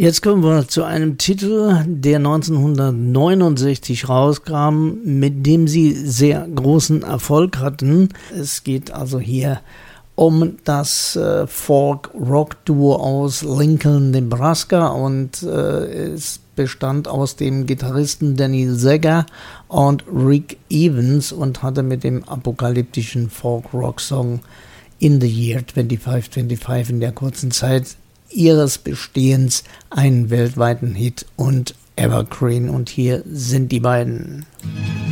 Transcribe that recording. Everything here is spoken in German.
Jetzt kommen wir zu einem Titel, der 1969 rauskam, mit dem sie sehr großen Erfolg hatten. Es geht also hier um das Folk-Rock-Duo aus Lincoln, Nebraska, und es bestand aus dem Gitarristen Danny Zager und Rick Evans und hatte mit dem apokalyptischen Folk-Rock-Song In the Year 2525 in der kurzen Zeit ihres Bestehens einen weltweiten Hit und Evergreen. Und hier sind die beiden.